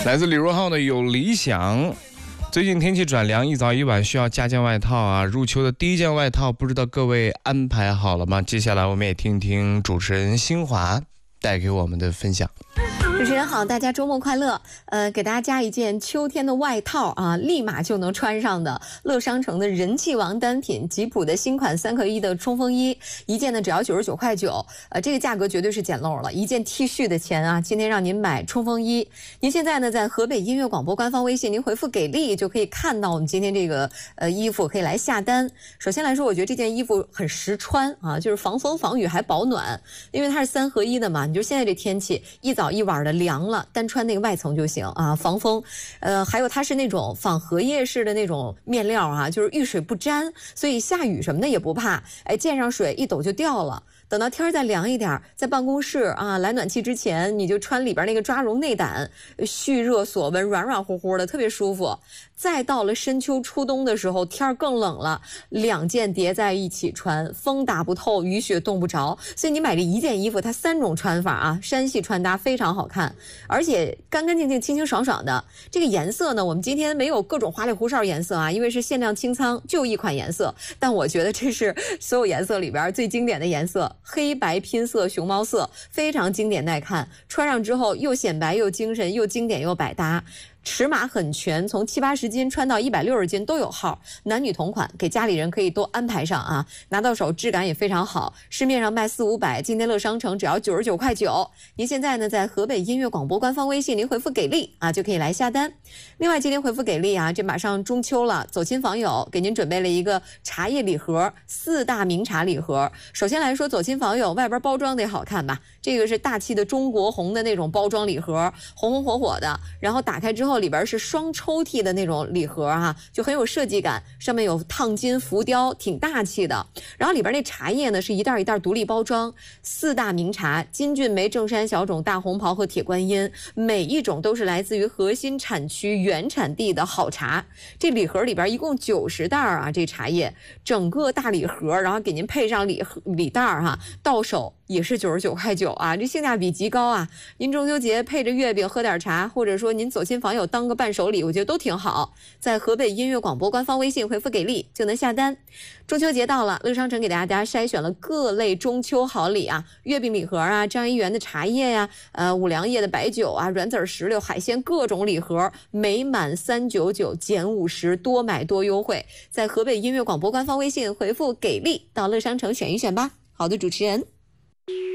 来自李荣浩的有理想。最近天气转凉，一早一晚需要加件外套啊。入秋的第一件外套，不知道各位安排好了吗？接下来我们也听听主持人新华带给我们的分享。 主持人好，大家周末快乐。给大家加一件秋天的外套啊，立马就能穿上的乐商城的人气王单品吉普的新款3合1的冲锋衣，一件呢只要99.9块。这个价格绝对是捡漏了，一件 T 恤的钱啊，今天让您买冲锋衣。您现在呢在河北音乐广播官方微信，您回复给力就可以看到我们今天这个衣服，可以来下单。首先来说，我觉得这件衣服很实穿啊，就是防风防雨还保暖，因为它是3合1的嘛。你就现在这天气，一早一晚的凉了，单穿那个外层就行啊，防风。还有它是那种仿荷叶式的那种面料啊，就是遇水不沾，所以下雨什么的也不怕。溅上水一抖就掉了。等到天再凉一点，在办公室啊来暖气之前，你就穿里边那个抓绒内胆，蓄热锁温，软软乎乎的，特别舒服。再到了深秋初冬的时候，天更冷了，2件叠在一起穿，风打不透，雨雪冻不着。所以你买这一件衣服，它3种穿法啊，山系穿搭非常好看，而且干干净净、清清爽爽的。这个颜色呢，我们今天没有各种花里胡哨颜色啊，因为是限量清仓，就一款颜色。但我觉得这是所有颜色里边最经典的颜色，黑白拼色熊猫色，非常经典耐看，穿上之后又显白又精神，又经典又百搭。尺码很全，从70-80斤穿到160斤都有号，男女同款，给家里人可以都安排上啊。拿到手质感也非常好，市面上卖400-500，今天乐商城只要99.9块。您现在呢在河北音乐广播官方微信，您回复给力啊就可以来下单。另外今天回复给力啊，这马上中秋了，走亲访友给您准备了一个茶叶礼盒，4大名茶礼盒。首先来说走亲访友，外边包装得好看吧，这个是大气的中国红的那种包装礼盒，红红火火的，然后打开之后里边是双抽屉的那种礼盒哈，就很有设计感，上面有烫金浮雕，挺大气的。然后里边那茶叶呢是一袋一袋独立包装，4大名茶：金骏眉、正山小种、大红袍和铁观音，每一种都是来自于核心产区原产地的好茶。这礼盒里边一共90袋啊，这茶叶整个大礼盒，然后给您配上礼袋哈，到手也是99.9块啊，这性价比极高啊！您中秋节配着月饼喝点茶，或者说您走亲访友当个伴手礼，我觉得都挺好。在河北音乐广播官方微信回复给力就能下单。中秋节到了，乐商城给大家筛选了各类中秋好礼啊，月饼礼盒啊，张一元的茶叶呀，五粮液的白酒啊，软籽石榴、海鲜各种礼盒，每满399减50，多买多优惠。在河北音乐广播官方微信回复给力到乐商城选一选吧。好的，主持人。